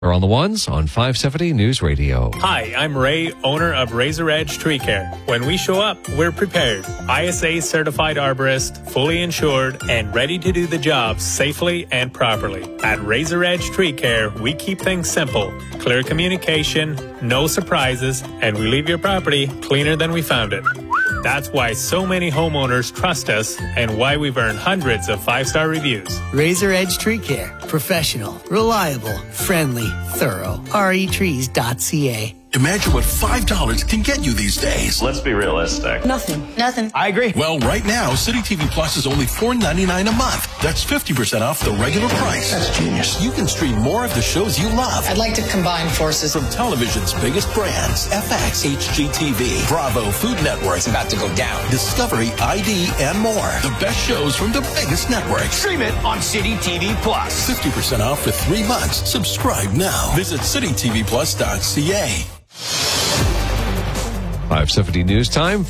Are on the ones on 570 News Radio. Hi, I'm Ray, owner of Razor Edge Tree Care. When we show up, we're prepared. ISA certified arborist, fully insured, and ready to do the job safely and properly. At Razor Edge Tree Care, we keep things simple. Clear communication, no surprises, and we leave your property cleaner than we found it. That's why so many homeowners trust us and why we've earned hundreds of 5-star reviews. Razor Edge Tree Care. Professional, reliable, friendly, thorough. retrees.ca. Imagine what $5 can get you these days. Let's be realistic. Nothing. I agree. Well, right now, City TV Plus is only $4.99 a month. That's 50% off the regular price. That's genius. You can stream more of the shows you love. I'd like to combine forces. From television's biggest brands, FX, HGTV, Bravo, Food Network. It's about to go down. Discovery, ID, and more. The best shows from the biggest networks. Stream it on City TV Plus. 50% off for 3 months. Subscribe now. Visit citytvplus.ca. 570 News Time,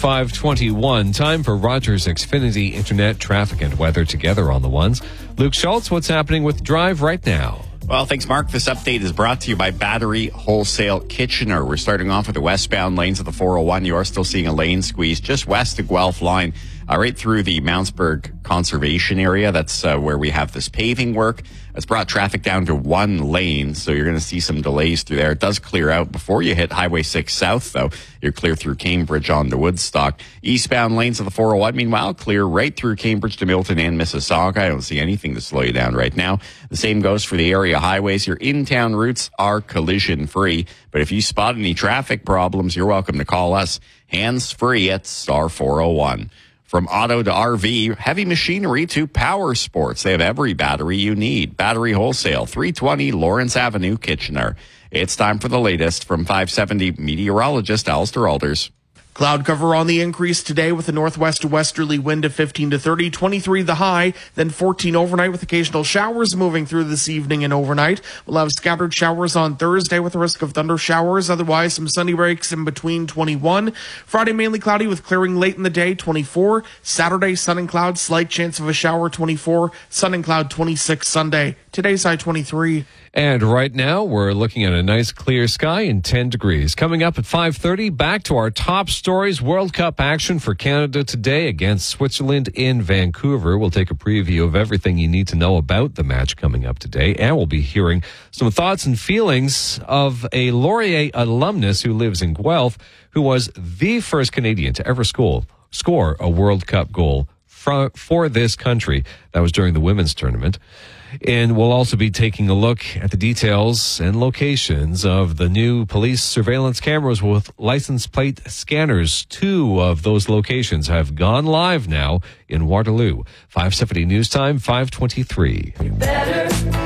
521. Time for Rogers Xfinity Internet traffic and weather together on the ones. Luke Schultz, what's happening with Drive right now? Well, thanks, Mark. This update is brought to you by Battery Wholesale Kitchener. We're starting off with the westbound lanes of the 401. You are still seeing a lane squeeze just west of Guelph line, right through the Mountsburg Conservation Area. That's where we have this paving work. It's brought traffic down to one lane, so you're going to see some delays through there. It does clear out before you hit Highway 6 South, though. You're clear through Cambridge on to Woodstock. Eastbound lanes of the 401, meanwhile, clear right through Cambridge to Milton and Mississauga. I don't see anything to slow you down right now. The same goes for the area highways. Your in-town routes are collision-free, but if you spot any traffic problems, you're welcome to call us hands-free at star 401. From auto to RV, heavy machinery to power sports, they have every battery you need. Battery Wholesale, 320 Lawrence Avenue, Kitchener. It's time for the latest from 570 meteorologist Alistair Alders. Cloud cover on the increase today with a northwest to westerly wind of 15 to 30, 23 the high, then 14 overnight with occasional showers moving through this evening and overnight. We'll have scattered showers on Thursday with a risk of thunder showers. Otherwise, some sunny breaks in between, 21. Friday, mainly cloudy with clearing late in the day, 24. Saturday, sun and cloud, slight chance of a shower, 24. Sun and cloud, 26 Sunday. Today's high, 23. And right now, we're looking at a nice clear sky and 10 degrees. Coming up at 5:30, back to our top stories. World Cup action for Canada today against Switzerland in Vancouver. We'll take a preview of everything you need to know about the match coming up today. And we'll be hearing some thoughts and feelings of a Laurier alumnus who lives in Guelph, who was the first Canadian to ever score a World Cup goal for this country. That was during the women's tournament. And we'll also be taking a look at the details and locations of the new police surveillance cameras with license plate scanners. 2 of those locations have gone live now in Waterloo. 570 News Time, 5:23. You're better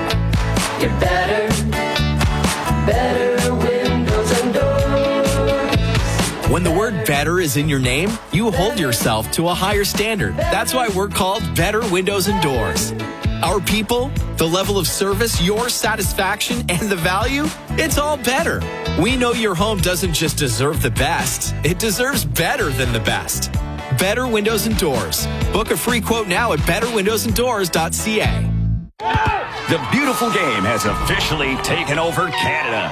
windows and doors. When the word better is in your name, you hold yourself to a higher standard. That's why we're called Better Windows and Doors. Our people, the level of service, your satisfaction, and the value, it's all better. We know your home doesn't just deserve the best, it deserves better than the best. Better Windows and Doors. Book a free quote now at betterwindowsanddoors.ca. The beautiful game has officially taken over Canada.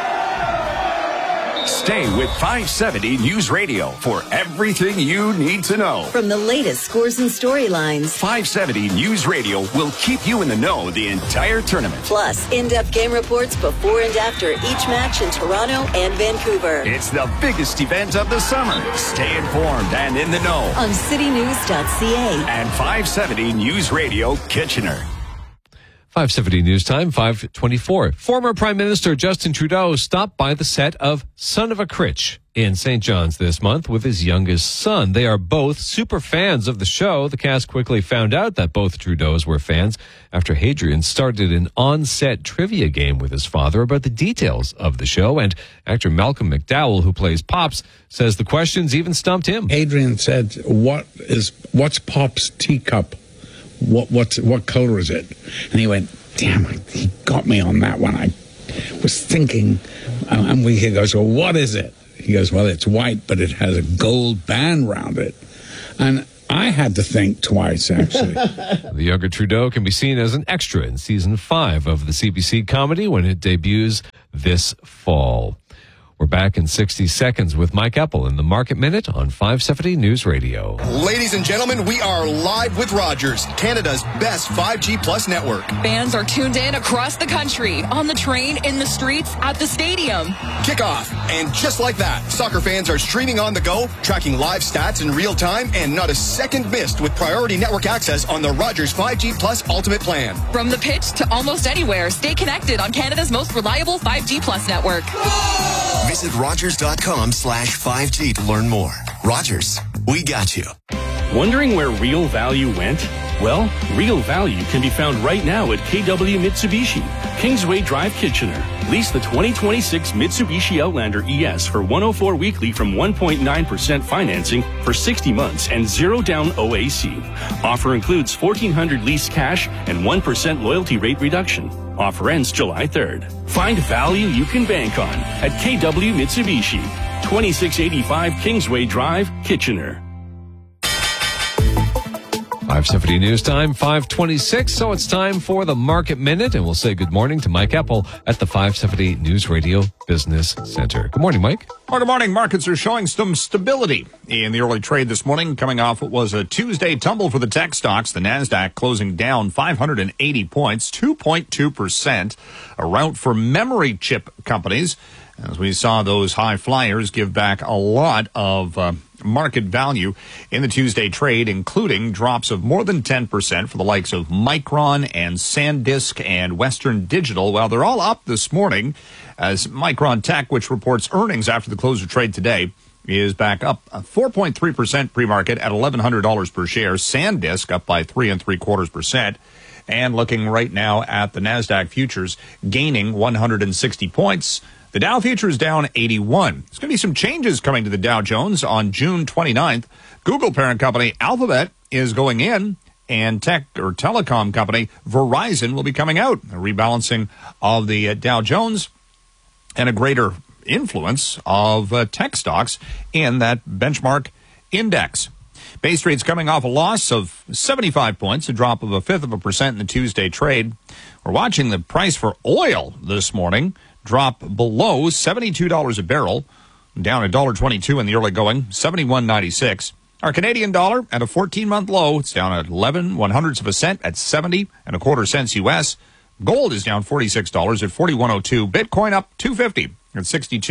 Stay with 570 News Radio for everything you need to know. From the latest scores and storylines, 570 News Radio will keep you in the know the entire tournament. Plus, in-depth game reports before and after each match in Toronto and Vancouver. It's the biggest event of the summer. Stay informed and in the know on citynews.ca and 570 News Radio Kitchener. 570 News Time, 5:24. Former Prime Minister Justin Trudeau stopped by the set of Son of a Critch in St. John's this month with his youngest son. They are both super fans of the show. The cast quickly found out that both Trudeaus were fans after Hadrian started an on-set trivia game with his father about the details of the show. And actor Malcolm McDowell, who plays Pops, says the questions even stumped him. Hadrian said, what's Pop's teacup? What color is it? And he went, damn, he got me on that one. I was thinking, and he goes, well, what is it? He goes, well, it's white, but it has a gold band around it. And I had to think twice, actually. The younger Trudeau can be seen as an extra in season 5 of the CBC comedy when it debuts this fall. We're back in 60 seconds with Mike Epple in the Market Minute on 570 News Radio. Ladies and gentlemen, we are live with Rogers, Canada's best 5G Plus network. Fans are tuned in across the country, on the train, in the streets, at the stadium. Kickoff. And just like that, soccer fans are streaming on the go, tracking live stats in real time, and not a second missed with priority network access on the Rogers 5G Plus Ultimate Plan. From the pitch to almost anywhere, stay connected on Canada's most reliable 5G Plus network. Visit Rogers.com/5G to learn more. Rogers, we got you. Wondering where real value went? Well, real value can be found right now at KW Mitsubishi, Kingsway Drive, Kitchener. Lease the 2026 Mitsubishi Outlander ES for $104 weekly from 1.9% financing for 60 months and 0 down OAC. Offer includes $1,400 lease cash and 1% loyalty rate reduction. Offer ends July 3rd. Find value you can bank on at KW Mitsubishi, 2685 Kingsway Drive, Kitchener. 570 News Time, 5:26. So it's time for the Market Minute, and we'll say good morning to Mike Epple at the 570 News Radio Business Center. Good morning, Mike. Well, good morning. Markets are showing some stability in the early trade this morning. Coming off what was a Tuesday tumble for the tech stocks, the NASDAQ closing down 580 points, 2.2%. A rout for memory chip companies, as we saw those high flyers give back a lot of market value in the Tuesday trade, including drops of more than 10% for the likes of Micron and SanDisk and Western Digital. Well, they're all up this morning as Micron Tech, which reports earnings after the close of trade today, is back up 4.3% pre-market at $1,100 per share. SanDisk up by 3.75%. And looking right now at the NASDAQ futures, gaining 160 points. The Dow futures down 81. There's going to be some changes coming to the Dow Jones on June 29th. Google parent company Alphabet is going in, and tech or telecom company Verizon will be coming out. A rebalancing of the Dow Jones and a greater influence of tech stocks in that benchmark index. Bay Street's coming off a loss of 75 points, a drop of 0.5% in the Tuesday trade. We're watching the price for oil this morning drop below $72 a barrel, down $1.22 in the early going, 71.96. Our Canadian dollar at a 14-month low, it's down at 11/100 at 70.25 cents US. Gold is down $46 at 41.02. Bitcoin up $250 at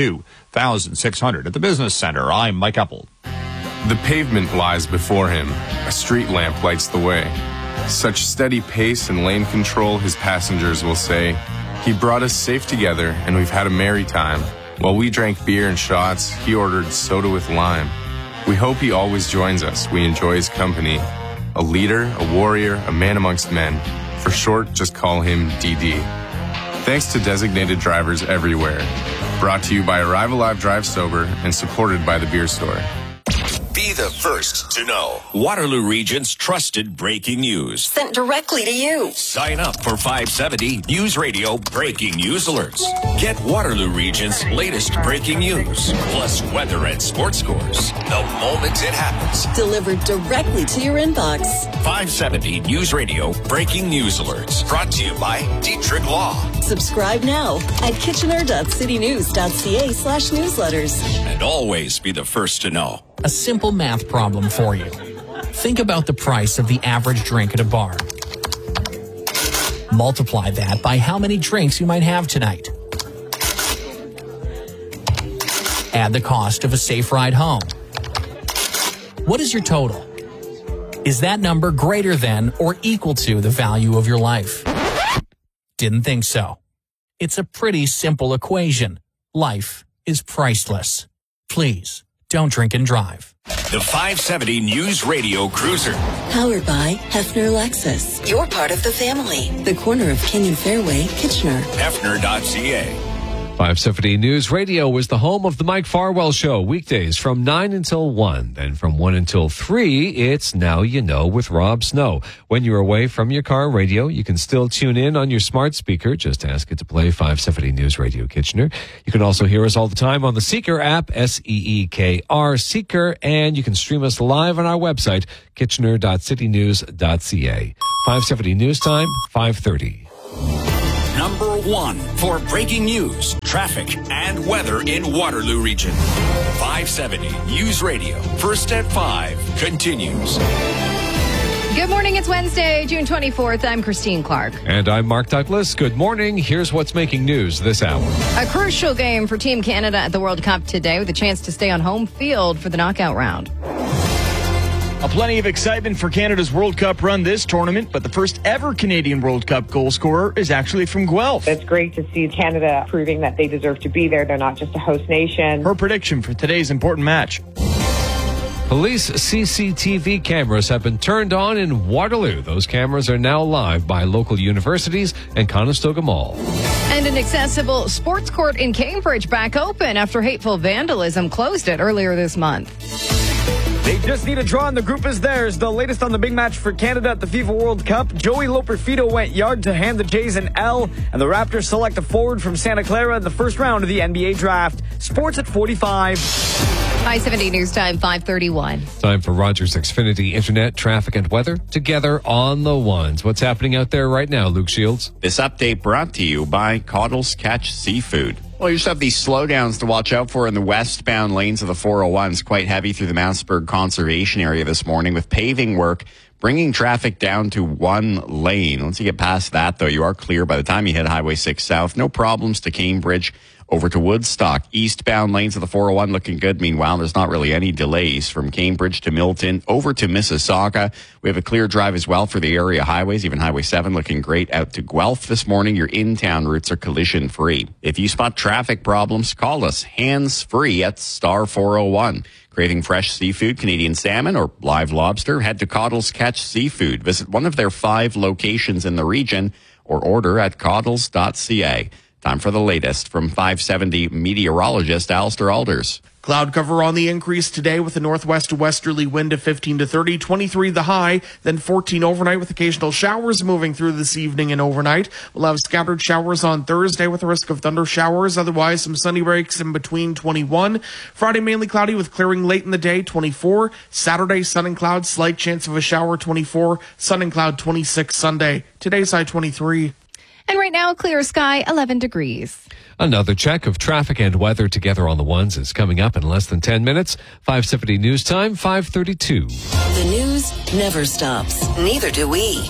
62,600. At the Business Center, I'm Mike Epple. The pavement lies before him. A street lamp lights the way. Such steady pace and lane control, his passengers will say. He brought us safe together, and we've had a merry time. While we drank beer and shots, he ordered soda with lime. We hope he always joins us. We enjoy his company. A leader, a warrior, a man amongst men. For short, just call him DD. Thanks to designated drivers everywhere. Brought to you by Arrive Alive Drive Sober and supported by the Beer Store. Be the first to know. Waterloo Region's trusted breaking news. Sent directly to you. Sign up for 570 News Radio Breaking News Alerts. Get Waterloo Region's latest breaking news, plus weather and sports scores the moment it happens. Delivered directly to your inbox. 570 News Radio Breaking News Alerts. Brought to you by Dietrich Law. Subscribe now at kitchener.citynews.ca/newsletters. And always be the first to know. A simple math problem for you. Think about the price of the average drink at a bar. Multiply that by how many drinks you might have tonight. Add the cost of a safe ride home. What is your total? Is that number greater than or equal to the value of your life? Didn't think so. It's a pretty simple equation. Life is priceless. Please, don't drink and drive. The 570 News Radio Cruiser. Powered by Hefner Lexus. You're part of the family. The corner of King and Fairway, Kitchener. Hefner.ca. 570 News Radio is the home of the Mike Farwell Show, weekdays from 9 until 1. Then from 1 until 3, it's Now You Know with Rob Snow. When you're away from your car radio, you can still tune in on your smart speaker. Just ask it to play 570 News Radio Kitchener. You can also hear us all the time on the Seeker app, S-E-E-K-R, Seeker, and you can stream us live on our website, kitchener.citynews.ca. 570 News Time, 5:30. Number 1 for breaking news, traffic, and weather in Waterloo Region. 570 News Radio. First at 5 continues. Good morning. It's Wednesday, June 24th. I'm Christine Clark. And I'm Mark Douglas. Good morning. Here's what's making news this hour. A crucial game for Team Canada at the World Cup today with a chance to stay on home field for the knockout round. Plenty of excitement for Canada's World Cup run this tournament, but the first ever Canadian World Cup goal scorer is actually from Guelph. It's great to see Canada proving that they deserve to be there. They're not just a host nation. Her prediction for today's important match. Police CCTV cameras have been turned on in Waterloo. Those cameras are now live by local universities and Conestoga Mall. And an accessible sports court in Cambridge back open after hateful vandalism closed it earlier this month. They just need a draw and the group is theirs. The latest on the big match for Canada at the FIFA World Cup. Joey Loperfido went yard to hand the Jays an L, and the Raptors select a forward from Santa Clara in the first round of the NBA draft. Sports at 45. 570 News Time, 5:31. Time for Rogers Xfinity Internet, traffic, and weather together on the ones. What's happening out there right now, Luke Shields? This update brought to you by Coddles Catch Seafood. Well, you just have these slowdowns to watch out for in the westbound lanes of the 401. It's quite heavy through the Mountsburg Conservation Area this morning with paving work, bringing traffic down to one lane. Once you get past that, though, you are clear by the time you hit Highway 6 South. No problems to Cambridge. Over to Woodstock. Eastbound lanes of the 401 looking good. Meanwhile, there's not really any delays from Cambridge to Milton over to Mississauga. We have a clear drive as well for the area highways. Even Highway 7 looking great out to Guelph this morning. Your in-town routes are collision free. If you spot traffic problems, call us hands-free at star 401. Craving fresh seafood, Canadian salmon, or live lobster? Head to Coddles Catch Seafood. Visit one of their 5 locations in the region or order at coddles.ca. Time for the latest from 570 meteorologist Alistair Alders. Cloud cover on the increase today with a northwest to westerly wind of 15 to 30, 23 the high, then 14 overnight with occasional showers moving through this evening and overnight. We'll have scattered showers on Thursday with a risk of thunder showers. Otherwise, some sunny breaks in between, 21. Friday, mainly cloudy with clearing late in the day, 24. Saturday, sun and cloud, slight chance of a shower, 24. Sun and cloud, 26 Sunday. Today's high, 23. And right now, clear sky, 11 degrees. Another check of traffic and weather together on the ones is coming up in less than 10 minutes. 570 News Time, 5:32. The news never stops. Neither do we.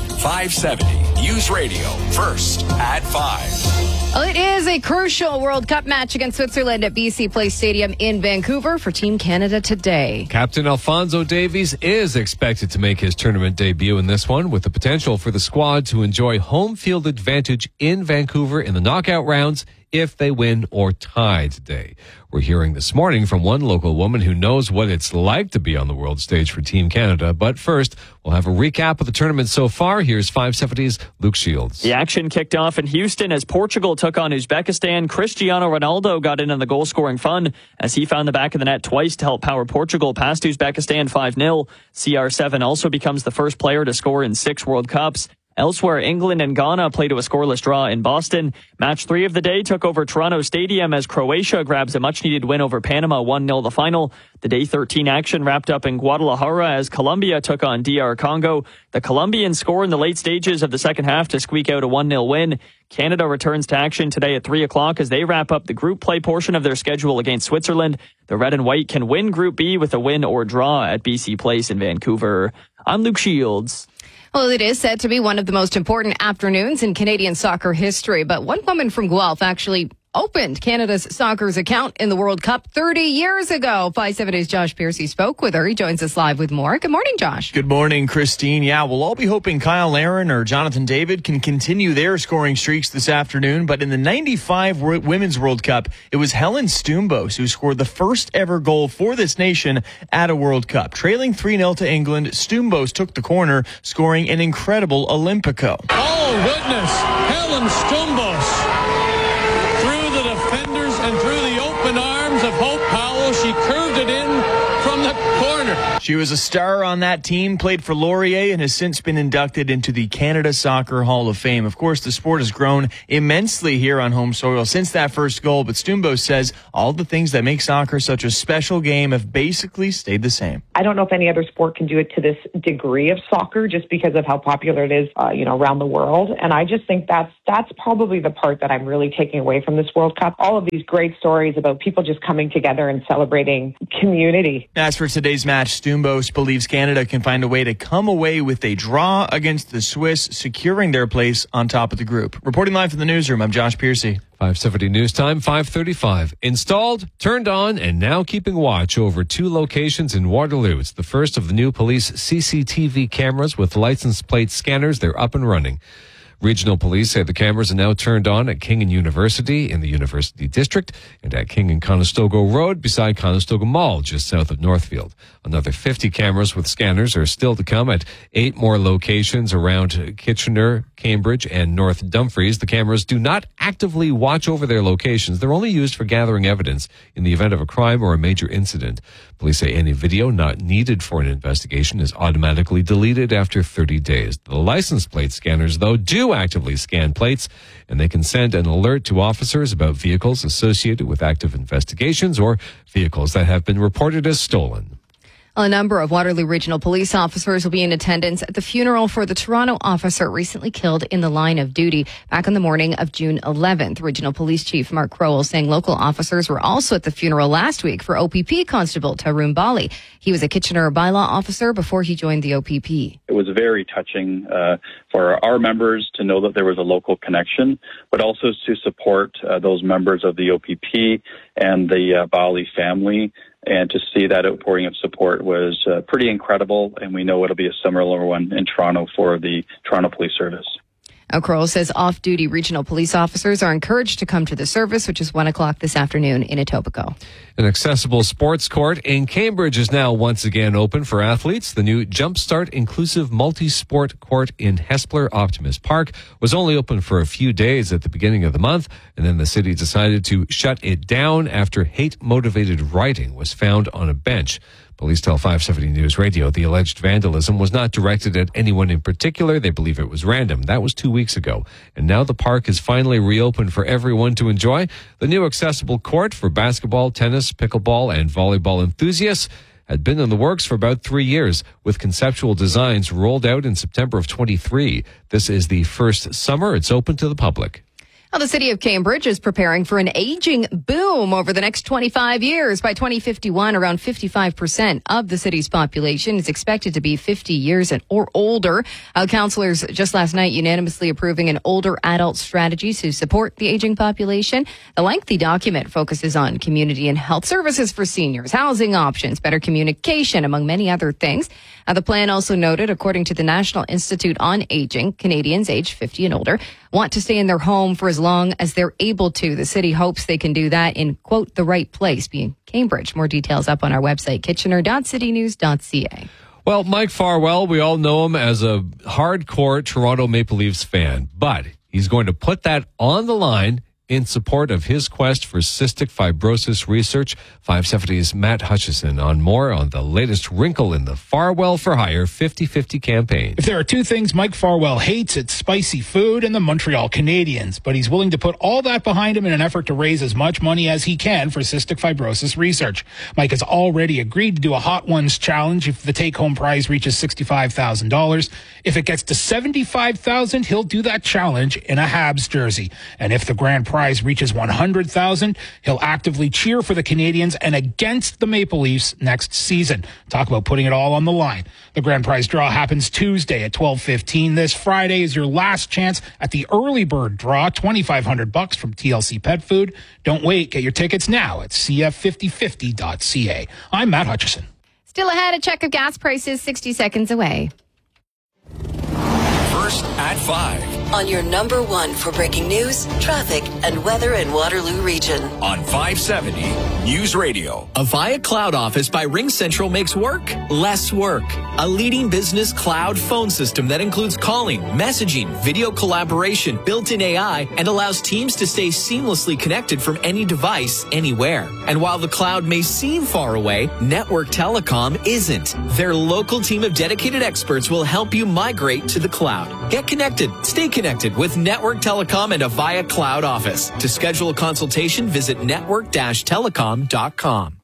570 News Radio. First at 5. Well, it is a crucial World Cup match against Switzerland at BC Place Stadium in Vancouver for Team Canada today. Captain Alphonso Davies is expected to make his tournament debut in this one, with the potential for the squad to enjoy home field advantage in Vancouver in the knockout rounds if they win or tie today. We're hearing this morning from one local woman who knows what it's like to be on the world stage for Team Canada. But first, we'll have a recap of the tournament so far. Here's 570's Luke Shields. The action kicked off in Houston as Portugal took on Uzbekistan. Cristiano Ronaldo got in on the goal-scoring fun as he found the back of the net twice to help power Portugal past Uzbekistan 5-0. CR7 also becomes the first player to score in 6 World Cups. Elsewhere, England and Ghana played to a scoreless draw in Boston. Match 3 of the day took over Toronto Stadium as Croatia grabs a much-needed win over Panama 1-0 the final. The Day 13 action wrapped up in Guadalajara as Colombia took on DR Congo. The Colombians score in the late stages of the second half to squeak out a 1-0 win. Canada returns to action today at 3 o'clock as they wrap up the group play portion of their schedule against Switzerland. The Red and White can win Group B with a win or draw at BC Place in Vancouver. I'm Luke Shields. Well, it is said to be one of the most important afternoons in Canadian soccer history, but one woman from Guelph actually opened Canada's soccer's account in the World Cup 30 years ago. 570's Josh Piercy spoke with her. He joins us live with more. Good morning, Josh. Good morning, Christine. Yeah, we'll all be hoping Kyle Aaron or Jonathan David can continue their scoring streaks this afternoon. But in the 95 Women's World Cup, it was Helen Stumbos who scored the first ever goal for this nation at a World Cup. Trailing 3-0 to England, Stumbos took the corner, scoring an incredible Olympico. Oh, goodness. Helen Stumbos. Through the defender She was a star on that team, played for Laurier, and has since been inducted into the Canada Soccer Hall of Fame. Of course, the sport has grown immensely here on home soil since that first goal, but Stumbo says all the things that make soccer such a special game have basically stayed the same. I don't know if any other sport can do it to this degree of soccer just because of how popular it is, around the world. And I just think that's probably the part that I'm really taking away from this World Cup. All of these great stories about people just coming together and celebrating community. As for today's match, Stumbo believes Canada can find a way to come away with a draw against the Swiss, securing their place on top of the group. Reporting live from the newsroom, I'm Josh Piercy. 5:70 news time, 5:35. Installed, turned on, and now keeping watch over 2 locations in Waterloo. It's the first of the new police CCTV cameras with license plate scanners. They're up and running. Regional police say the cameras are now turned on at King and University in the University District and at King and Conestoga Road beside Conestoga Mall just south of Northfield. Another 50 cameras with scanners are still to come at 8 more locations around Kitchener, Cambridge, and North Dumfries. The cameras do not actively watch over their locations. They're only used for gathering evidence in the event of a crime or a major incident. Police say any video not needed for an investigation is automatically deleted after 30 days. The license plate scanners, though, do actively scan plates, and they can send an alert to officers about vehicles associated with active investigations or vehicles that have been reported as stolen. A number of Waterloo Regional Police officers will be in attendance at the funeral for the Toronto officer recently killed in the line of duty back on the morning of June 11th. Regional Police Chief Mark Crowell saying local officers were also at the funeral last week for OPP Constable Tarun Bali. He was a Kitchener bylaw officer before he joined the OPP. It was very touching for our members to know that there was a local connection, but also to support those members of the OPP and the Bali family. And to see that outpouring of support was pretty incredible, and we know it'll be a similar one in Toronto for the Toronto Police Service. Crowell says off-duty regional police officers are encouraged to come to the service, which is 1 o'clock this afternoon in Etobicoke. An accessible sports court in Cambridge is now once again open for athletes. The new Jumpstart Inclusive Multi-Sport Court in Hespeler Optimus Park was only open for a few days at the beginning of the month, and then the city decided to shut it down after hate-motivated writing was found on a bench. Police tell 570 News Radio the alleged vandalism was not directed at anyone in particular. They believe it was random. That was 2 weeks ago. And now the park is finally reopened for everyone to enjoy. The new accessible court for basketball, tennis, pickleball, and volleyball enthusiasts had been in the works for about 3 years, with conceptual designs rolled out in September of 23. This is the first summer it's open to the public. Well, the city of Cambridge is preparing for an aging boom over the next 25 years. By 2051, around 55% of the city's population is expected to be 50 years or older. Councillors just last night unanimously approving an older adult strategy to support the aging population. The lengthy document focuses on community and health services for seniors, housing options, better communication, among many other things. The plan also noted, according to the National Institute on Aging, Canadians aged 50 and older want to stay in their home for as long as they're able to. The city hopes they can do that in, quote, the right place, being Cambridge. More details up on our website, kitchener.citynews.ca. Well, Mike Farwell, we all know him as a hardcore Toronto Maple Leafs fan, but he's going to put that on the line in support of his quest for cystic fibrosis research. 570's Matt Hutchison on more on the latest wrinkle in the Farwell for Hire 50-50 campaign. If there are two things Mike Farwell hates, it's spicy food and the Montreal Canadiens. But he's willing to put all that behind him in an effort to raise as much money as he can for cystic fibrosis research. Mike has already agreed to do a Hot Ones challenge if the take-home prize reaches $65,000. If it gets to $75,000, he'll do that challenge in a Habs jersey. And if the grand prize reaches $100,000, he'll actively cheer for the Canadiens and against the Maple Leafs next season. Talk about putting it all on the line. The grand prize draw happens Tuesday at 12:15. This Friday is your last chance at the early bird draw, $2,500 from TLC Pet Food. Don't wait. Get your tickets now at cf5050.ca. I'm Matt Hutchison. Still ahead, a check of gas prices 60 seconds away. First at 5. on your number one for breaking news, traffic, and weather in Waterloo Region. On 570 News Radio. Avaya Cloud Office by RingCentral makes work less work. A leading business cloud phone system that includes calling, messaging, video collaboration, built-in AI, and allows teams to stay seamlessly connected from any device, anywhere. And while the cloud may seem far away, Network Telecom isn't. Their local team of dedicated experts will help you migrate to the cloud. Get connected. Stay connected with Network Telecom and Avaya Cloud Office. To schedule a consultation, visit network-telecom.com.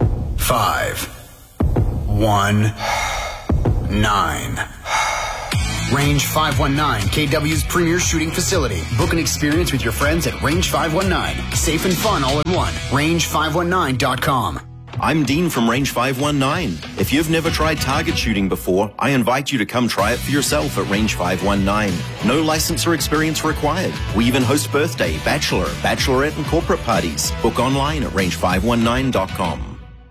519. Range 519, KW's premier shooting facility. Book an experience with your friends at Range 519. Safe and fun all in one. Range519.com. I'm Dean from Range 519. If you've never tried target shooting before, I invite you to come try it for yourself at Range 519. No license or experience required. We even host birthday, bachelor, bachelorette, and corporate parties. Book online at range519.com.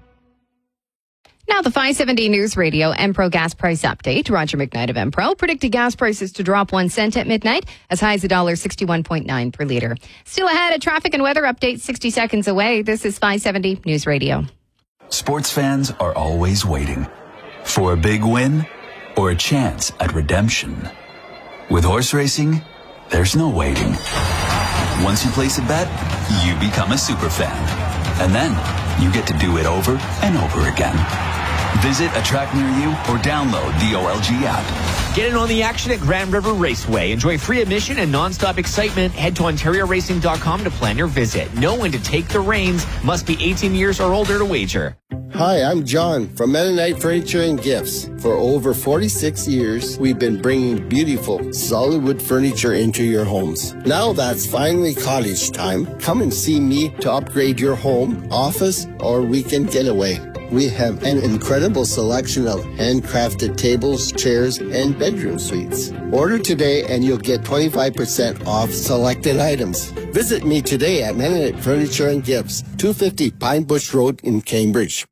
Now the 570 News Radio Empro gas price update. Roger McKnight of Empro predicted gas prices to drop 1 cent at midnight, as high as $1.61.9 per liter. Still ahead, a traffic and weather update 60 seconds away. This is 570 News Radio. Sports fans are always waiting for a big win or a chance at redemption. With horse racing, there's no waiting. Once you place a bet, you become a super fan. And then you get to do it over and over again. Visit a track near you or download the OLG app. Get in on the action at Grand River Raceway. Enjoy free admission and nonstop excitement. Head to OntarioRacing.com to plan your visit. Know when to take the reins. Must be 18 years or older to wager. Hi, I'm John from Mennonite Furniture and Gifts. For over 46 years, we've been bringing beautiful, solid wood furniture into your homes. Now that's finally cottage time. Come and see me to upgrade your home, office, or weekend getaway. We have an incredible selection of handcrafted tables, chairs, and bedroom suites. Order today and you'll get 25% off selected items. Visit me today at Mennonite Furniture and Gifts, 250 Pine Bush Road in Cambridge.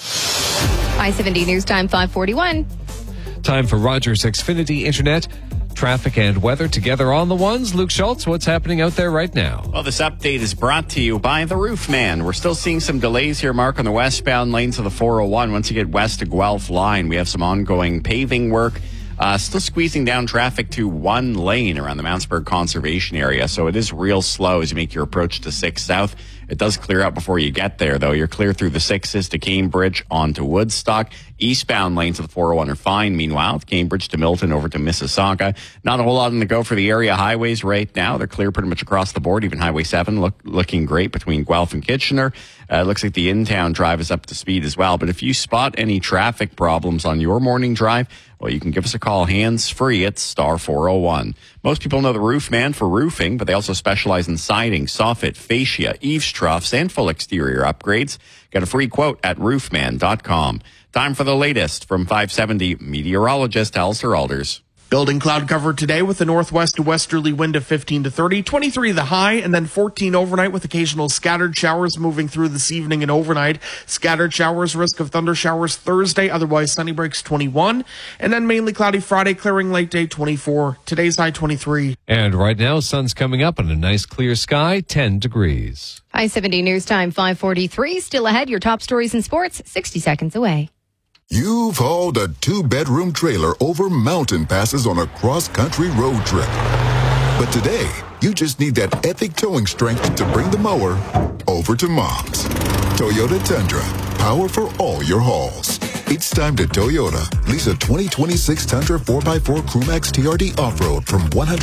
I-70 News Time 541. Time for Rogers Xfinity Internet. Traffic and weather together on the ones. Luke Schultz, what's happening out there right now? Well, this update is brought to you by the Roofman. We're still seeing some delays here, Mark, on the westbound lanes of the 401. Once you get west to Guelph line, we have some ongoing paving work. Still squeezing down traffic to one lane around the Mountsburg Conservation Area. So it is real slow as you make your approach to 6 South. It does clear out before you get there, though. You're clear through the 6s to Cambridge onto Woodstock. Eastbound lanes of the 401 are fine. Meanwhile, Cambridge to Milton over to Mississauga. Not a whole lot on the go for the area highways right now. They're clear pretty much across the board. Even Highway 7 looking great between Guelph and Kitchener. Looks like the in-town drive is up to speed as well. But if you spot any traffic problems on your morning drive, well, you can give us a call hands-free at star 401. Most people know the Roofman for roofing, but they also specialize in siding, soffit, fascia, eaves troughs, and full exterior upgrades. Get a free quote at roofman.com. Time for the latest from 570 meteorologist Alistair Alders. Building cloud cover today with a northwest to westerly wind of 15 to 30, 23 the high, and then 14 overnight with occasional scattered showers moving through this evening and overnight. Scattered showers, risk of thunder showers Thursday, otherwise sunny breaks 21, and then mainly cloudy Friday, clearing late day 24. Today's high 23. And right now, sun's coming up and a nice clear sky, 10 degrees. I-70 News Time 543. Still ahead, your top stories in sports, 60 seconds away. You've hauled a 2-bedroom trailer over mountain passes on a cross-country road trip. But today, you just need that epic towing strength to bring the mower over to Mom's. Toyota Tundra, power for all your hauls. It's time to Toyota. Lease a 2026 Tundra 4x4 Crewmax TRD Off-Road from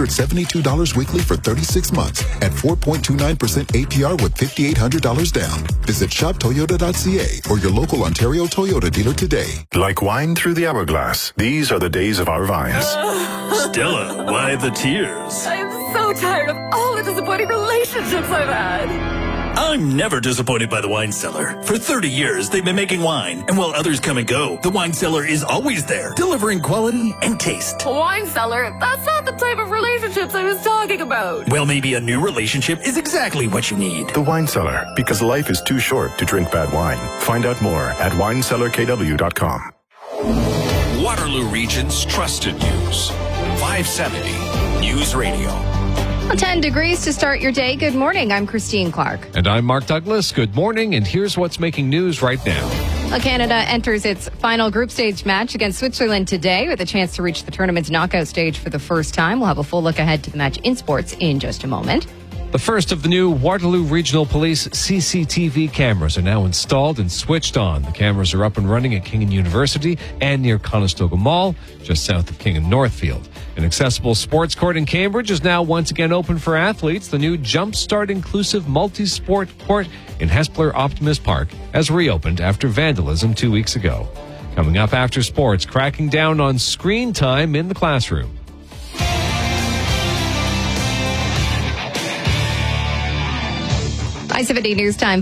$172 weekly for 36 months at 4.29% APR with $5,800 down. Visit shoptoyota.ca or your local Ontario Toyota dealer today. Like wine through the hourglass, these are the days of our vines. Stella, why the tears? I'm so tired of all the disappointing relationships I've had. I'm never disappointed by the Wine Cellar. For 30 years, they've been making wine. And while others come and go, the Wine Cellar is always there, delivering quality and taste. Wine cellar? That's not the type of relationships I was talking about. Well, maybe a new relationship is exactly what you need. The Wine Cellar, because life is too short to drink bad wine. Find out more at winecellarkw.com. Waterloo Region's trusted news. 570 News Radio. 10 degrees to start your day. Good morning. I'm Christine Clark. And I'm Mark Douglas. Good morning, and here's what's making news right now. Well, Canada enters its final group stage match against Switzerland today with a chance to reach the tournament's knockout stage for the first time. We'll have a full look ahead to the match in sports in just a moment. The first of the new Waterloo Regional Police CCTV cameras are now installed and switched on. The cameras are up and running at King and University and near Conestoga Mall, just south of King and Northfield. An accessible sports court in Cambridge is now once again open for athletes. The new Jumpstart Inclusive Multi-Sport Court in Hespeler Optimist Park has reopened after vandalism 2 weeks ago. Coming up after sports, cracking down on screen time in the classroom. I-70 News Time.